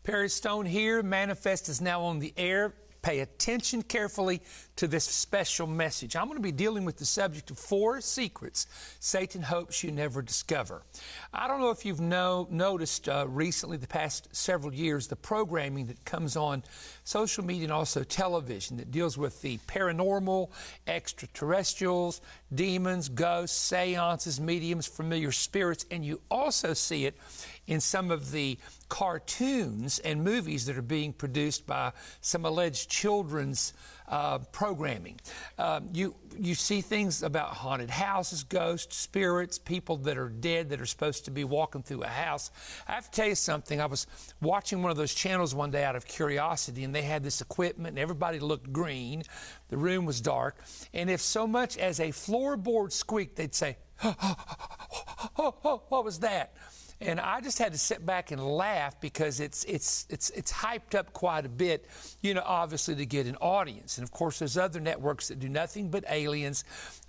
Perry Stone here. Manifest is now on the air. Pay attention carefully to this special message. I'm going to be dealing with the subject of 4 secrets Satan hopes you never discover. I don't know if you've noticed recently, the past several years, the programming that comes on social media and also television that deals with the paranormal, extraterrestrials, demons, ghosts, seances, mediums, familiar spirits, and you also see it in some of the cartoons and movies that are being produced by some alleged children's programming. You see things about haunted houses, ghosts, spirits, people that are dead that are supposed to be walking through a house. I have to tell you something. I was watching one of those channels one day out of curiosity, and they had this equipment, and everybody looked green. The room was dark, and if so much as a floorboard squeaked, they'd say, what was that? And I just had to sit back and laugh because it's hyped up quite a bit, obviously to get an audience. And of course, there's other networks that do nothing but aliens.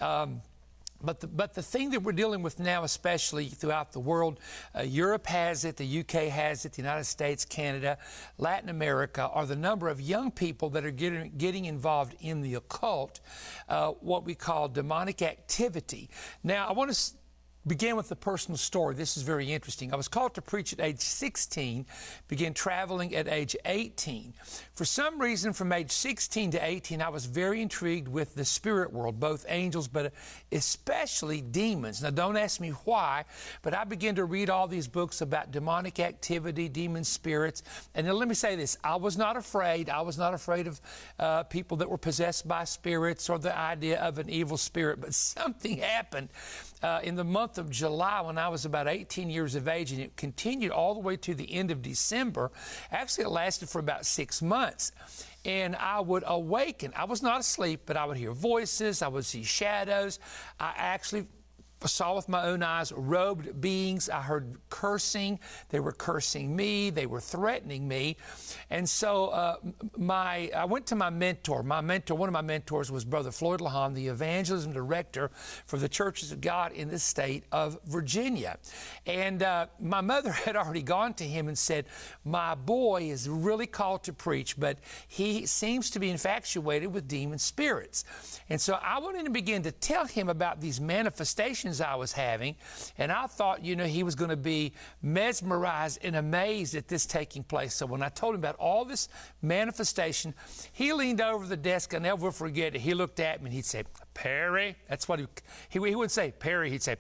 But the thing that we're dealing with now, especially throughout the world, Europe has it, the UK has it, the United States, Canada, Latin America, are the number of young people that are getting involved in the occult, what we call demonic activity. Now, I want to begin with a personal story. This is very interesting. I was called to preach at age 16, began traveling at age 18. For some reason, from age 16 to 18, I was very intrigued with the spirit world, both angels, but especially demons. Now, don't ask me why, but I began to read all these books about demonic activity, demon spirits. And then let me say this, I was not afraid. I was not afraid of people that were possessed by spirits or the idea of an evil spirit, but something happened in the month of July when I was about 18 years of age, and it continued all the way to the end of December. Actually, it lasted for about 6 months. And I would awaken. I was not asleep, but I would hear voices. I would see shadows. I actually saw with my own eyes robed beings. I heard cursing. They were cursing me. They were threatening me. And so I went to my mentor. One of my mentors was Brother Floyd Lahan, the evangelism director for the Churches of God in the state of Virginia. And my mother had already gone to him and said, my boy is really called to preach, but he seems to be infatuated with demon spirits. And so I went in and began to tell him about these manifestations I was having, and I thought, he was going to be mesmerized and amazed at this taking place. So when I told him about all this manifestation, he leaned over the desk, and I'll never forget it. He looked at me and he'd say, Perry, that's what he wouldn't say Perry, he'd say,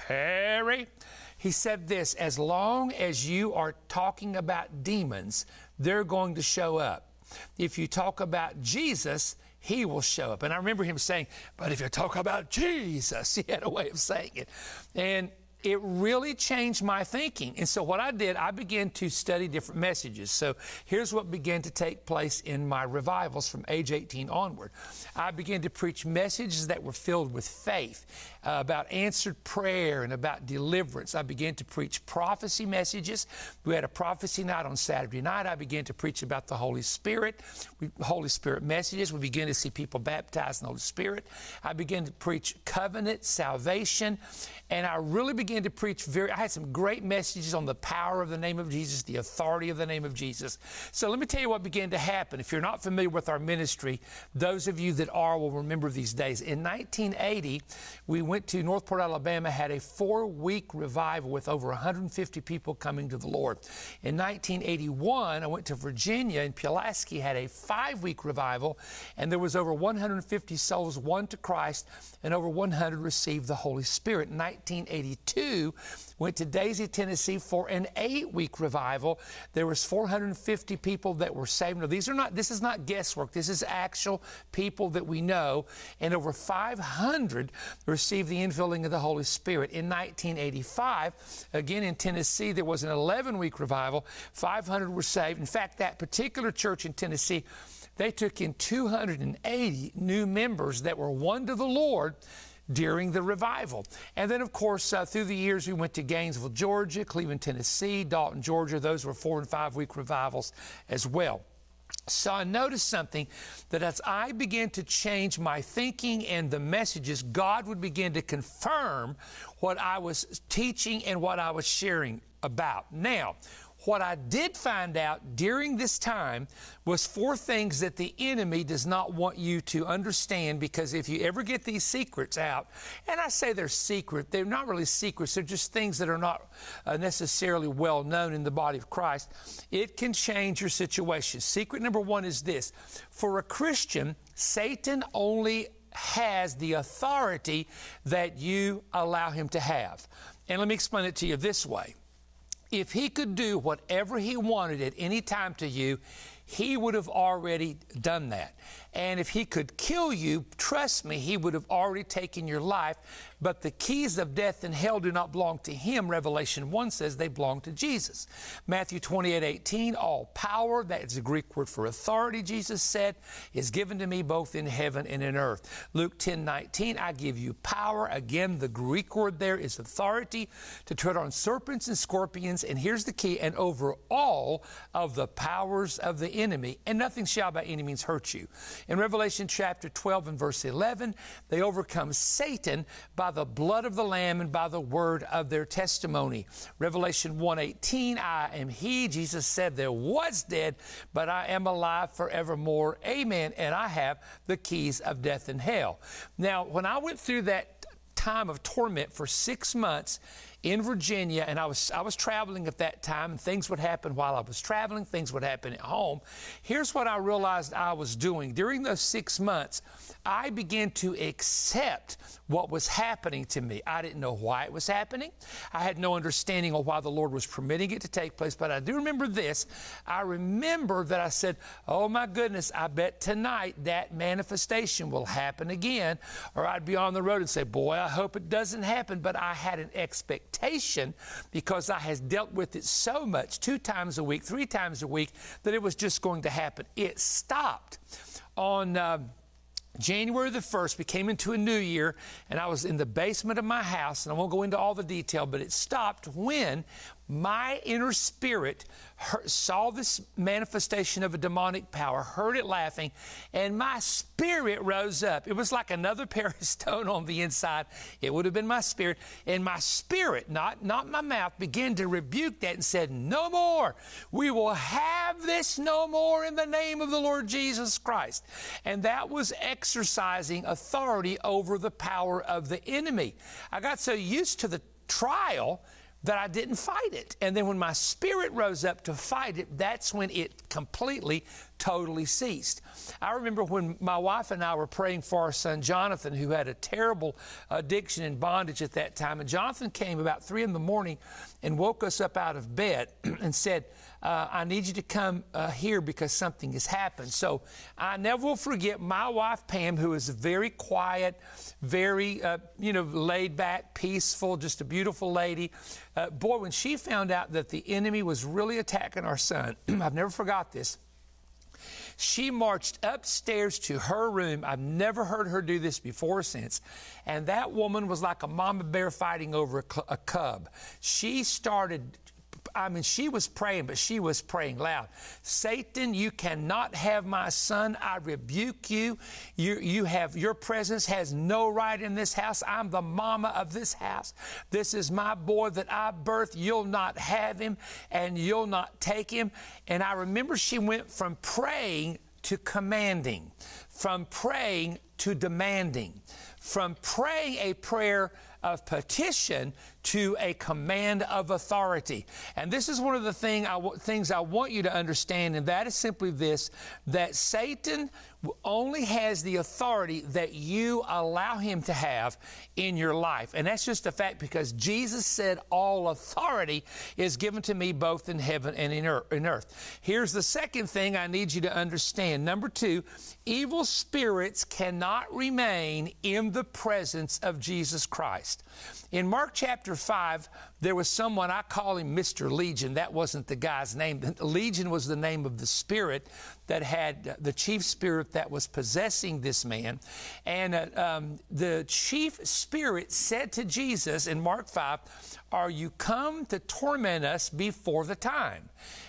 Perry. He said this, as long as you are talking about demons, they're going to show up. If you talk about Jesus, he will show up. And I remember him saying, but if you talk about Jesus, he had a way of saying it. And it really changed my thinking. And so what I did, I began to study different messages. So here's what began to take place in my revivals from age 18 onward. I began to preach messages that were filled with faith, about answered prayer and about deliverance. I began to preach prophecy messages. We had a prophecy night on Saturday night. I began to preach about the Holy Spirit, Holy Spirit messages. We began to see people baptized in the Holy Spirit. I began to preach covenant, salvation, and I really began to preach I had some great messages on the power of the name of Jesus, the authority of the name of Jesus. So let me tell you what began to happen. If you're not familiar with our ministry, those of you that are will remember these days. In 1980, we went to Northport, Alabama, had a 4-week revival with over 150 people coming to the Lord. In 1981, I went to Virginia, and Pulaski had a 5-week revival, and there was over 150 souls won to Christ, and over 100 received the Holy Spirit. In 1982, went to Daisy, Tennessee for an 8-week revival. There was 450 people that were saved. Now, this is not guesswork. This is actual people that we know. And over 500 received the infilling of the Holy Spirit. In 1985, again in Tennessee, there was an 11-week revival. 500 were saved. In fact, that particular church in Tennessee, they took in 280 new members that were won to the Lord during the revival. And then, of course, through the years, we went to Gainesville, Georgia, Cleveland, Tennessee, Dalton, Georgia. Those were 4- and 5-week revivals as well. So I noticed something, that as I began to change my thinking and the messages, God would begin to confirm what I was teaching and what I was sharing about. Now, What I did find out during this time was 4 things that the enemy does not want you to understand, because if you ever get these secrets out, and I say they're secret, they're not really secrets, they're just things that are not necessarily well known in the body of Christ, it can change your situation. Secret number 1 is this: for a Christian, Satan only has the authority that you allow him to have. And let me explain it to you this way. If he could do whatever he wanted at any time to you, he would have already done that. And if he could kill you, trust me, he would have already taken your life. But the keys of death and hell do not belong to him. Revelation 1 says they belong to Jesus. Matthew 28:18, all power, that is the Greek word for authority, Jesus said, is given to me both in heaven and in earth. Luke 10:19, I give you power. Again, the Greek word there is authority to tread on serpents and scorpions. And here's the key: and over all of the powers of the enemy, and nothing shall by any means hurt you. In Revelation chapter 12 and verse 11, they overcome Satan by the blood of the Lamb and by the word of their testimony. Revelation 1:18, I am he. Jesus said there was dead, but I am alive forevermore. Amen. And I have the keys of death and hell. Now, when I went through that time of torment for 6 months in Virginia, and I was traveling at that time, and things would happen while I was traveling, things would happen at home. Here's what I realized I was doing. During those 6 months, I began to accept what was happening to me. I didn't know why it was happening. I had no understanding of why the Lord was permitting it to take place, but I do remember this. I remember that I said, oh my goodness, I bet tonight that manifestation will happen again. Or I'd be on the road and say, boy, I hope it doesn't happen. But I had an expectation, because I had dealt with it so much, 2 times a week, 3 times a week, that it was just going to happen. It stopped on January the 1st. We came into a new year, and I was in the basement of my house, and I won't go into all the detail, but it stopped when my inner spirit saw this manifestation of a demonic power, heard it laughing, and my spirit rose up. It was like another pair of stone on the inside. It would have been my spirit. And my spirit, not my mouth, began to rebuke that and said, no more. We will have this no more in the name of the Lord Jesus Christ. And that was exercising authority over the power of the enemy. I got so used to the trial that I didn't fight it. And then when my spirit rose up to fight it, that's when it completely, totally ceased. I remember when my wife and I were praying for our son Jonathan, who had a terrible addiction and bondage at that time. And Jonathan came about 3 in the morning and woke us up out of bed and said, I need you to come here because something has happened. So I never will forget my wife, Pam, who is very quiet, very, laid back, peaceful, just a beautiful lady. Boy, when she found out that the enemy was really attacking our son, I've never forgot this. She marched upstairs to her room. I've never heard her do this before or since. And that woman was like a mama bear fighting over a cub. She was praying, but she was praying loud. Satan, you cannot have my son. I rebuke you. Your presence has no right in this house. I'm the mama of this house. This is my boy that I birthed. You'll not have him, and you'll not take him. And I remember she went from praying to commanding, from praying to demanding, from praying a prayer of petition to a command of authority. And this is one of the things I want you to understand, and that is simply this, that Satan only has the authority that you allow him to have in your life. And that's just a fact, because Jesus said, all authority is given to me both in heaven and in earth. Here's the second thing I need you to understand. Number 2, evil spirits cannot remain in the presence of Jesus Christ. In Mark chapter 5, there was someone, I call him Mr. Legion. That wasn't the guy's name. Legion was the name of the spirit that had, the chief spirit that was possessing this man. And the chief spirit said to Jesus in Mark 5, are you come to torment us before the time?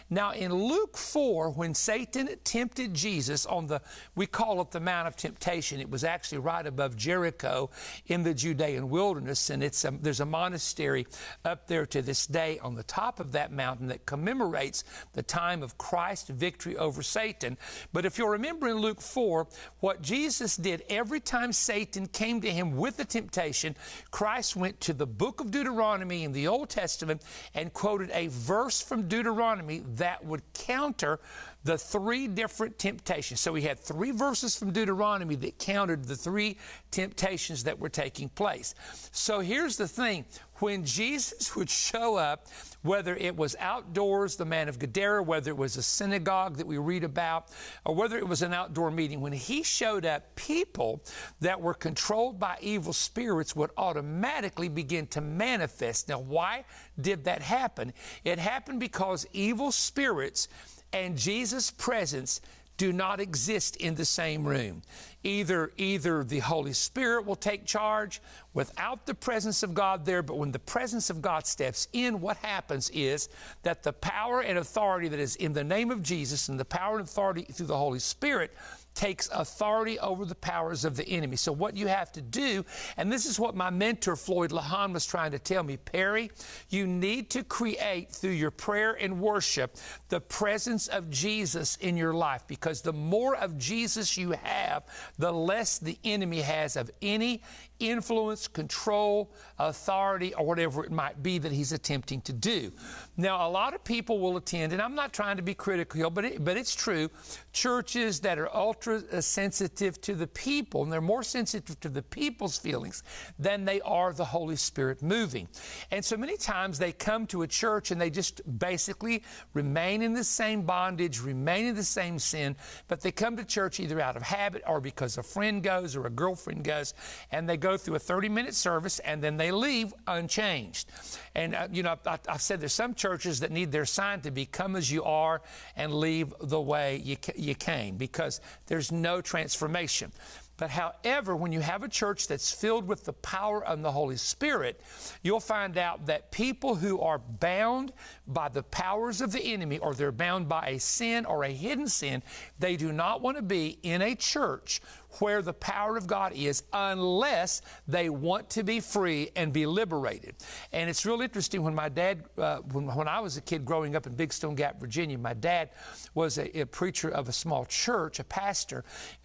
Now, in Luke 4, when Satan tempted Jesus on we call it the Mount of Temptation. It was actually right above Jericho in the Judean wilderness, and there's a monastery up there to this day on the top of that mountain that commemorates the time of Christ's victory over Satan. But if you'll remember in Luke 4, what Jesus did every time Satan came to him with a temptation, Christ went to the book of Deuteronomy in the Old Testament and quoted a verse from Deuteronomy that would counter the three different temptations. So we had three verses from Deuteronomy that countered the three temptations that were taking place. So here's the thing. When Jesus would show up, whether it was outdoors, the man of Gadara, whether it was a synagogue that we read about, or whether it was an outdoor meeting, when he showed up, people that were controlled by evil spirits would automatically begin to manifest. Now, why did that happen? It happened because evil spirits and Jesus' presence do not exist in the same room. Either the Holy Spirit will take charge without the presence of God there, but when the presence of God steps in, what happens is that the power and authority that is in the name of Jesus and the power and authority through the Holy Spirit takes authority over the powers of the enemy. So what you have to do, and this is what my mentor Floyd Lahan was trying to tell me, Perry, you need to create through your prayer and worship the presence of Jesus in your life, because the more of Jesus you have, the less the enemy has of any influence, control, authority, or whatever it might be that he's attempting to do. Now, a lot of people will attend, and I'm not trying to be critical, but it's true, churches that are ultra sensitive to the people, and they're more sensitive to the people's feelings than they are the Holy Spirit moving. And so many times they come to a church and they just basically remain in the same bondage, remain in the same sin, but they come to church either out of habit or because a friend goes or a girlfriend goes, and they go through a 30-minute service and then they leave unchanged. And, I've said there's some churches that need their sign to be come as you are and leave the way you came, because there's no transformation. But however, when you have a church that's filled with the power of the Holy Spirit, you'll find out that people who are bound by the powers of the enemy, or they're bound by a sin or a hidden sin, they do not want to be in a church where the power of God is, unless they want to be free and be liberated. And it's real interesting. When my dad, when I was a kid growing up in Big Stone Gap, Virginia, my dad was a preacher of a small church, a pastor,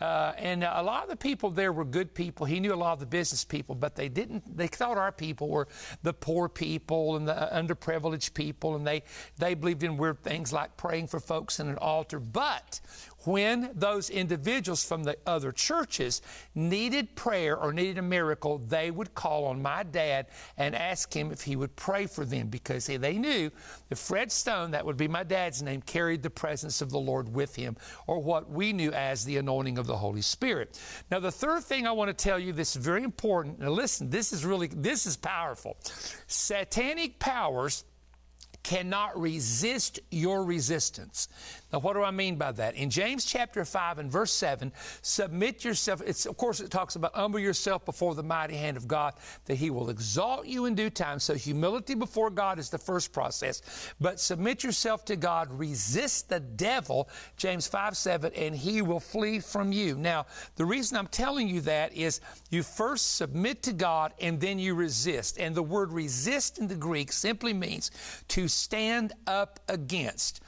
and a lot of the people there were good people. He knew a lot of the business people, but they thought our people were the poor people and the underprivileged people, and they believed in weird things like praying for folks in an altar. But when those individuals from the other churches needed prayer or needed a miracle, they would call on my dad and ask him if he would pray for them, because they knew that Fred Stone, that would be my dad's name, carried the presence of the Lord with him, or what we knew as the anointing of the Holy Spirit. Now, the third thing I want to tell you, this is very important. Now, listen, this is powerful. Satanic powers cannot resist your resistance. Now, what do I mean by that? In James chapter 5 and verse 7, submit yourself. Of course, it talks about humble yourself before the mighty hand of God, that he will exalt you in due time. So humility before God is the first process. But submit yourself to God, resist the devil, James 5:7, and he will flee from you. Now, the reason I'm telling you that is you first submit to God and then you resist. And the word resist in the Greek simply means to stand up against.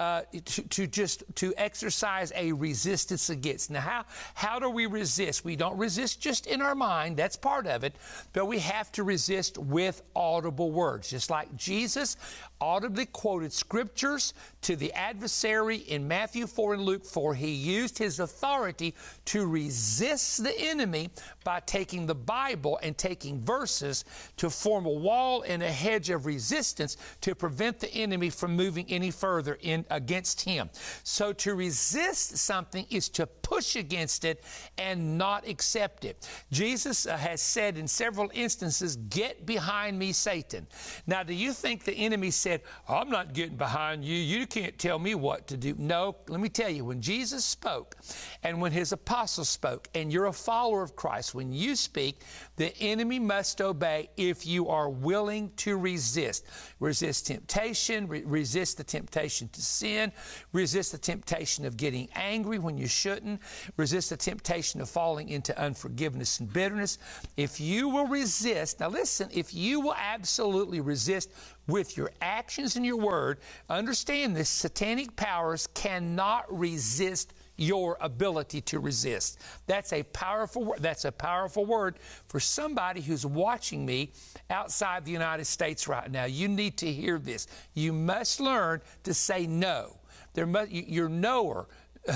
To exercise a resistance against. Now, how do we resist? We don't resist just in our mind. That's part of it. But we have to resist with audible words. Just like Jesus audibly quoted scriptures to the adversary in Matthew 4 and Luke 4, he used his authority to resist the enemy by taking the Bible and taking verses to form a wall and a hedge of resistance to prevent the enemy from moving any further in against him. So to resist something is to push against it and not accept it. Jesus has said in several instances, "Get behind me, Satan." Now, do you think the enemy said, "I'm not getting behind you. You can't tell me what to do"? No, let me tell you, when Jesus spoke and when his apostles spoke, and you're a follower of Christ, when you speak, the enemy must obey if you are willing to resist. Resist temptation, resist the temptation to sin, resist the temptation of getting angry when you shouldn't, resist the temptation of falling into unforgiveness and bitterness. If you will resist, now listen, if you will absolutely resist with your actions and your word, understand this, satanic powers cannot resist your ability to resist. That's a powerful word. That's a powerful word for somebody who's watching me outside the United States right now. You need to hear this. You must learn to say no. Your knower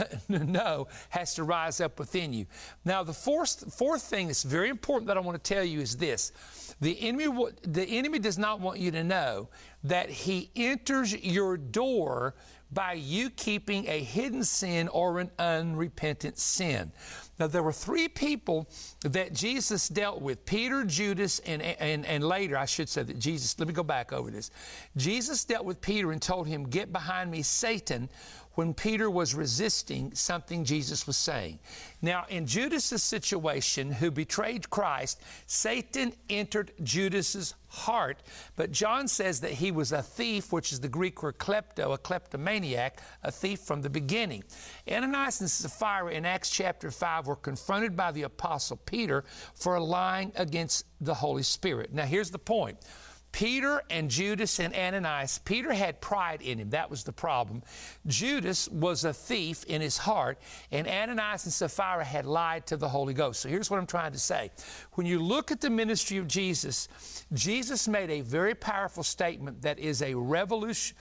no has to rise up within you. Now, the fourth thing that's very important that I want to tell you is this. The enemy does not want you to know that he enters your door by you keeping a hidden sin or an unrepentant sin. Now, there were three people that Jesus dealt with, Peter, Judas, and later, I should say that Jesus, let me go back over this. Jesus dealt with Peter and told him, "Get behind me, Satan," when Peter was resisting something Jesus was saying. Now, in Judas's situation, who betrayed Christ, Satan entered Judas's heart, but John says that he was a thief, which is the Greek word klepto, a kleptomaniac, a thief from the beginning. Ananias and Sapphira in Acts chapter 5 were confronted by the apostle Peter for lying against the Holy Spirit. Now, here's the point. Peter and Judas and Ananias, Peter had pride in him. That was the problem. Judas was a thief in his heart, and Ananias and Sapphira had lied to the Holy Ghost. So here's what I'm trying to say. When you look at the ministry of Jesus, Jesus made a very powerful statement that is a revelation,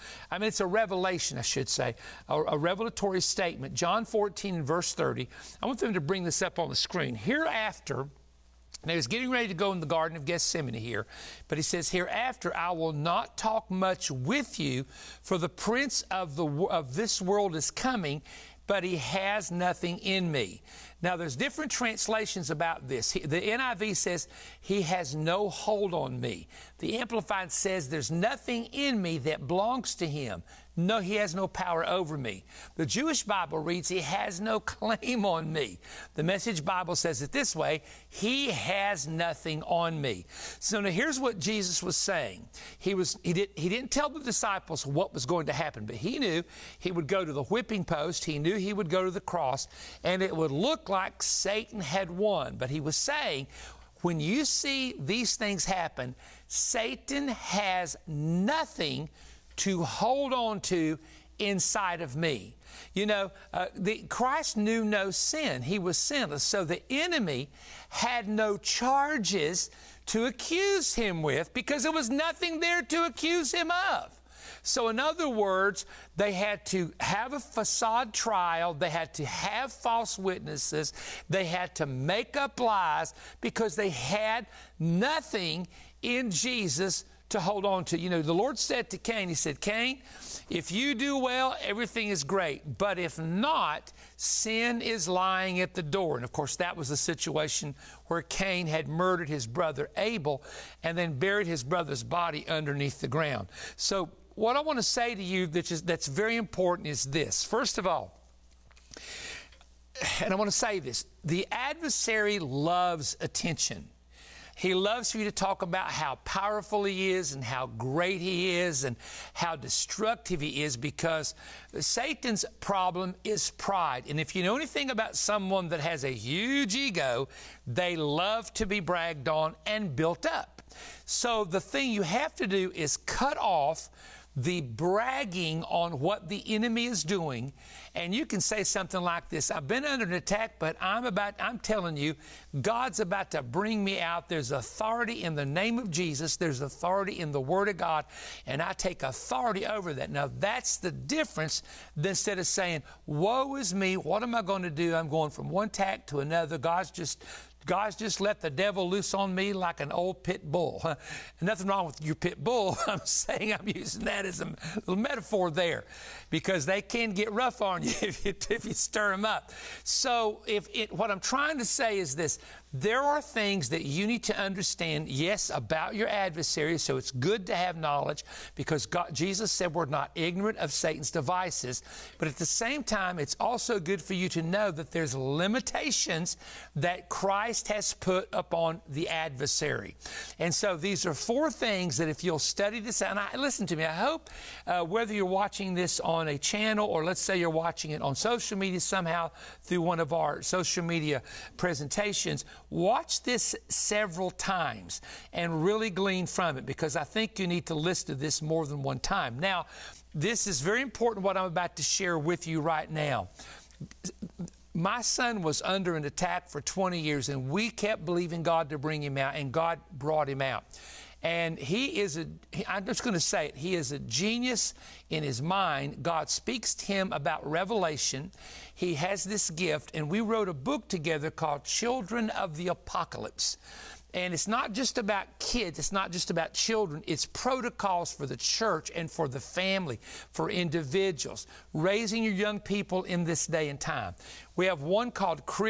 I should say, a revelatory statement. John 14 and verse 30. I want them to bring this up on the screen. Hereafter, now, he's getting ready to go in the Garden of Gethsemane here, but he says, "Hereafter I will not talk much with you, for the prince of this world is coming, but he has nothing in me." Now, there's different translations about this. The NIV says, "He has no hold on me." The Amplified says, "There's nothing in me that belongs to him. No, he has no power over me." The Jewish Bible reads, "He has no claim on me." The Message Bible says it this way, "He has nothing on me." So now here's what Jesus was saying. He didn't tell the disciples what was going to happen, but he knew he would go to the whipping post. He knew he would go to the cross, and it would look like Satan had won. But he was saying, when you see these things happen, Satan has nothing to hold on to inside of me. You know, Christ knew no sin. He was sinless. So the enemy had no charges to accuse him with because there was nothing there to accuse him of. So in other words, they had to have a facade trial. They had to have false witnesses. They had to make up lies because they had nothing in Jesus to hold on to. You know, the Lord said to Cain, he said, "Cain, if you do well, everything is great. But if not, sin is lying at the door." And of course, that was the situation where Cain had murdered his brother Abel and then buried his brother's body underneath the ground. So what I want to say to you that's very important is this. First of all, and I want to say this, the adversary loves attention. He loves for you to talk about how powerful he is and how great he is and how destructive he is, because Satan's problem is pride. And if you know anything about someone that has a huge ego, they love to be bragged on and built up. So the thing you have to do is cut off the bragging on what the enemy is doing. And you can say something like this: "I've been under an attack, but I'm telling you, God's about to bring me out. There's authority in the name of Jesus. There's authority in the Word of God, and I take authority over that." Now, that's the difference instead of saying, "Woe is me, what am I going to do? I'm going from one attack to another. God's God's just let the devil loose on me like an old pit bull. Nothing wrong with your pit bull. I'm saying I'm using that as a little metaphor there, because they can get rough on you if you stir them up. So what I'm trying to say is this: there are things that you need to understand, yes, about your adversary. So it's good to have knowledge, because Jesus said we're not ignorant of Satan's devices. But at the same time, it's also good for you to know that there's limitations that Christ has put upon the adversary. And so these are 4 things that if you'll study this out, and listen to me, I hope whether you're watching this on a channel, or let's say you're watching it on social media somehow through one of our social media presentations, watch this several times and really glean from it, because I think you need to listen to this more than one time. Now, this is very important, what I'm about to share with you right now. My son was under an attack for 20 years, and we kept believing God to bring him out, and God brought him out. And I'm just going to say it, he is a genius in his mind. God speaks to him about revelation. He has this gift, and we wrote a book together called Children of the Apocalypse. And it's not just about kids, it's not just about children, it's protocols for the church and for the family, for individuals, raising your young people in this day and time. We have one called